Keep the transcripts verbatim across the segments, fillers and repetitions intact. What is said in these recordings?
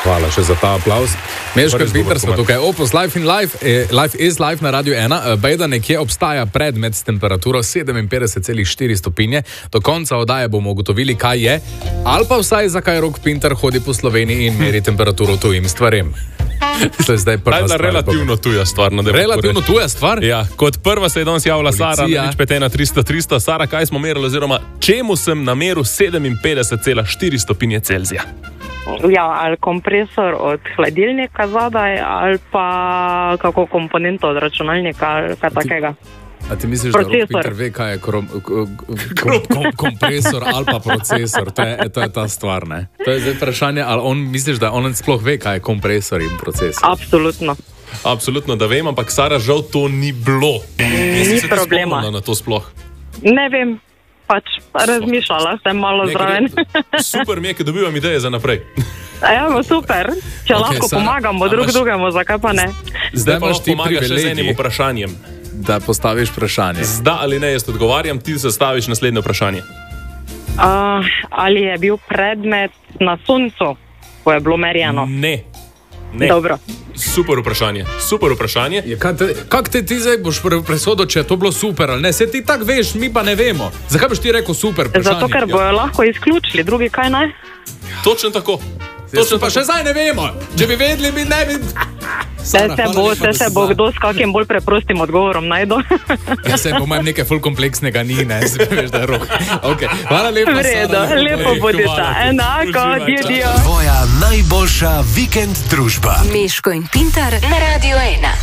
Hvala še za ta aplauz. Meško in Pintar smo tukaj. Opus Life in Life, eh, Life is Life na Radio ena. Bejda nekje obstaja predmet s temperaturo sedeminpetdeset celih štiri stopinje. Do konca oddaje bomo ugotovili, kaj je, ali pa vsaj zakaj Rok Pintar hodi po Sloveniji in meri temperaturo tujim stvarem. To je zdaj prva stvar. Relativno tuja stvar. No, relativno tuja stvar? Ja, kot prva se je danes javila Sara, nič pet ena tristo tristo. Sara, kaj smo merili oziroma čemu sem nameril sedeminpetdeset celih štiri stopinje Celzija? Ja, ali kompresor od hladilnika zadaj, ali pa kako komponento od računalnika, ali kaj takega. A ti misliš, procesor. Da Rok Pintar ve, kaj je krom, kom, kom, kompresor ali pa procesor? To je, to je ta stvar, ne? To je zdaj vprašanje, ali on misliš, da on sploh ve, kaj je kompresor in procesor? Absolutno. Absolutno, da vem, ampak Sara, žal to ni bilo. Ni problema. Na to sploh? Ne vem, pač razmišljala sem malo zraven. Super mi je, ker dobivam ideje za naprej. Evo, super. Če okay, lahko Sara, pomagamo drug drugemu, zakaj pa ne? Zdaj pa lahko pomagaš še z enim vprašanjem. Da postaviš vprašanje. Zda ali ne, jaz odgovarjam, ti zastaviš naslednje vprašanje. Uh, ali je bil predmet na soncu, ko je bilo merjeno? Ne. Ne. Dobro. Super vprašanje, super vprašanje. Ja, kako te ti zdaj boš presodil, če je to bilo super ali ne? Se ti tak veš, mi pa ne vemo. Zakaj boš ti rekel super vprašanje? Zato, ker bojo ja. lahko izključili, drugi kaj naj? Točno tako. Točno pa tako. Še zdaj ne vemo. Če bi vedeli, bi ne bi... Sara, se bo, se, se bo kdo s kakim bolj preprostim odgovorom najdo. Ja, se po mojem nekaj ful kompleksnega ni, ne? Se veš, da je rok. Okay. Hvala lepo, Vredo, Sara. Lepo bodita. Enako, dio, dio. Tvoja najboljša vikend družba. Meško in Pintar na Radio ena.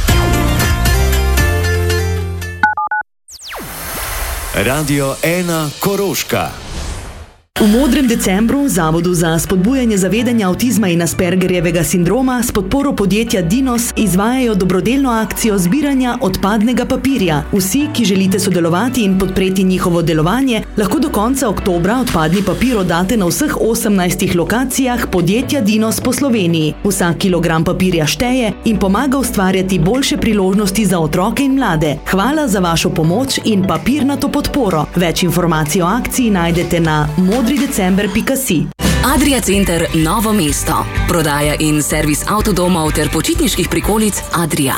Radio ena Koroška. V Modrem decembru Zavodu za spodbujanje zavedanja avtizma in Aspergerjevega sindroma s podporo podjetja Dinos izvajajo dobrodelno akcijo zbiranja odpadnega papirja. Vsi, ki želite sodelovati in podpreti njihovo delovanje, lahko do konca oktobra odpadni papir oddate na vseh osemnajstih lokacijah podjetja Dinos po Sloveniji. Vsak kilogram papirja šteje in pomaga ustvarjati boljše priložnosti za otroke in mlade. Hvala za vašo pomoč in papirnato podporo. Več informacij o akciji najdete na modri december pika si. Adria Center Novo mesto. Prodaja in servis avtodomov ter počitniških prikolic Adria.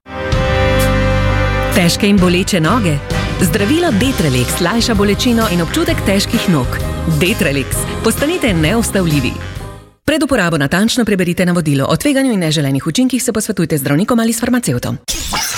Težke in boleče noge? Zdravilo Detrelix lajša bolečino in občutek težkih nog. Detrelix. Postanite neustavljivi. Pred uporabo natančno preberite navodilo. O tveganju in neželenih učinkih se posvetujte z zdravnikom ali s farmacevtom.